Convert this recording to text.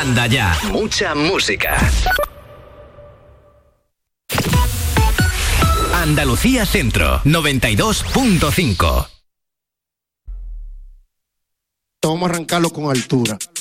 Manda ya. Mucha música. Andalucía Centro, 92.5. Vamos a arrancarlo con altura.